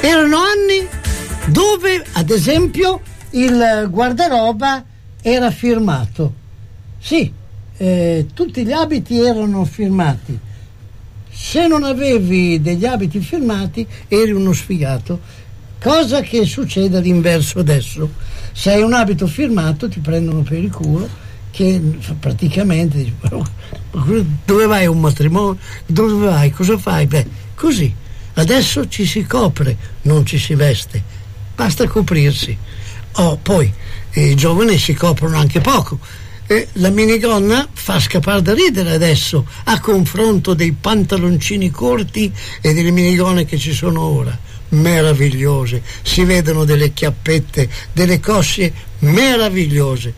Erano anni dove, ad esempio, il guardaroba era firmato. Sì, tutti gli abiti erano firmati. Se non avevi degli abiti firmati eri uno sfigato, cosa che succede all'inverso adesso. Se hai un abito firmato ti prendono per il culo, che praticamente dici, dove vai a un matrimonio? Dove vai? Cosa fai? Beh, così. Adesso ci si copre, non ci si veste, basta coprirsi. Poi i giovani si coprono anche poco. La minigonna fa scappare da ridere adesso a confronto dei pantaloncini corti e delle minigonne che ci sono ora, meravigliose, si vedono delle chiappette, delle cosce meravigliose.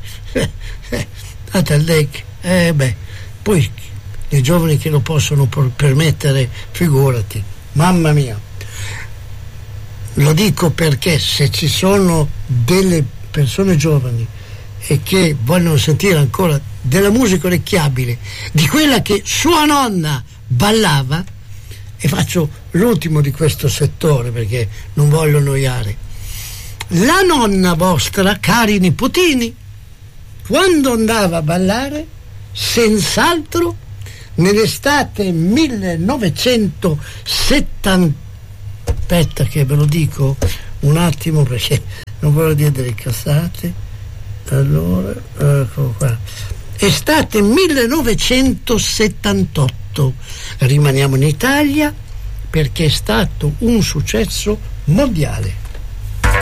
Poi i giovani che lo possono permettere, figurati, mamma mia. Lo dico perché se ci sono delle persone giovani e che vogliono sentire ancora della musica orecchiabile, di quella che sua nonna ballava, e faccio l'ultimo di questo settore perché non voglio annoiare, la nonna vostra, cari nipotini, quando andava a ballare, senz'altro nell'estate 1970, aspetta che ve lo dico un attimo perché non voglio dire delle cazzate. Allora, ecco qua. Estate 1978. Rimaniamo in Italia perché è stato un successo mondiale.